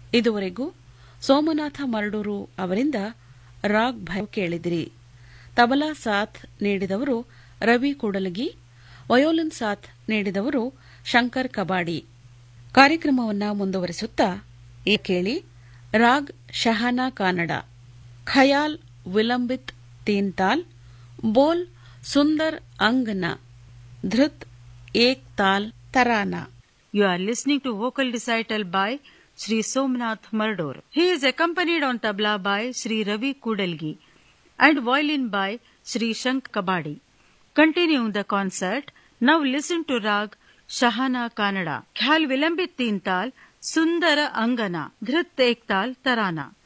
ಇದುವರೆಗೂ ಸೋಮನಾಥ ಮರಡೂರು ಅವರಿಂದ ರಾಗ್ ಭೈರವ್ ಕೇಳಿದಿರಿ. ತಬಲಾ ಸಾಥ್ ನೀಡಿದವರು ರವಿ ಕೂಡಲಗಿ, ವಯೋಲಿನ್ ಸಾಥ್ ನೀಡಿದವರು ಶಂಕರ್ ಕಬಾಡಿ. ಕಾರ್ಯಕ್ರಮವನ್ನು ಮುಂದುವರಿಸುತ್ತಾ ಕೇಳಿ ರಾಗ್ ಶಹಾನಾ ಕಾನಡ, ಖಯಾಲ್ ವಿಲಂಬಿತ್ ತೀನ್ ತಾಲ್, ಬೋಲ್ ಸುಂದರ್ ಅಂಗನ, ಧೃತ್ ಏಕ್ ತಾಲ್ tarana. You are listening to vocal recital by Sri Somnath Mardur. He is accompanied on tabla by Sri Ravi Kudalgi and violin by Sri Shankar Kabadi. Continuing the concert, now listen to Rag Shahana Kannada, Khyal Vilambit Teen Tal, Sundara Angana, Dhrit Ek Tal Tarana.